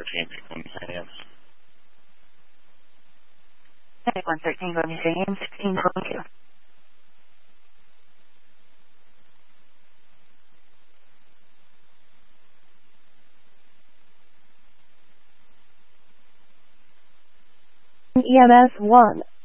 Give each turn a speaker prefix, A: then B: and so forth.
A: 113,
B: Medic 113, go ahead and say AM1642.
C: EMS 1.